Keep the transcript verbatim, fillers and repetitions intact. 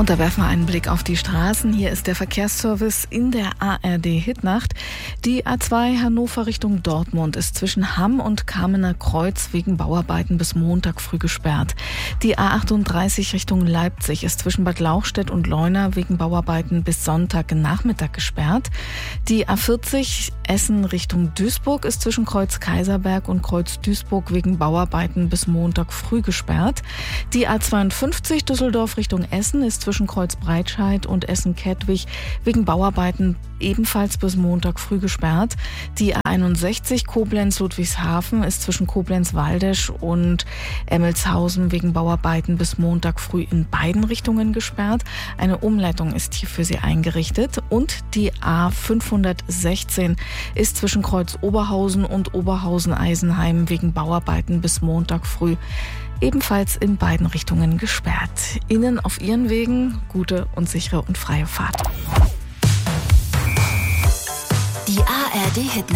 Und da werfen wir einen Blick auf die Straßen. Hier ist der Verkehrsservice in der A R D-Hitnacht. Die A zwei Hannover Richtung Dortmund ist zwischen Hamm und Kamener Kreuz wegen Bauarbeiten bis Montag früh gesperrt. Die A achtunddreißig Richtung Leipzig ist zwischen Bad Lauchstädt und Leuna wegen Bauarbeiten bis Sonntagnachmittag gesperrt. Die A vierzig Essen Richtung Duisburg ist zwischen Kreuz Kaiserberg und Kreuz Duisburg wegen Bauarbeiten bis Montag früh gesperrt. Die A zweiundfünfzig Düsseldorf Richtung Essen ist zwischen Kreuz Breitscheid und Essen-Kettwig wegen Bauarbeiten ebenfalls bis Montag früh gesperrt. Die A einundsechzig Koblenz-Ludwigshafen ist zwischen Koblenz-Waldesch und Emmelshausen wegen Bauarbeiten bis Montag früh in beiden Richtungen gesperrt. Eine Umleitung ist hier für sie eingerichtet. Und die A fünfhundertsechzehn ist zwischen Kreuz Oberhausen und Oberhausen-Eisenheim wegen Bauarbeiten bis Montag früh ebenfalls in beiden Richtungen gesperrt. Ihnen auf Ihren Wegen gute und sichere und freie Fahrt. Die A R D-Hitnacht.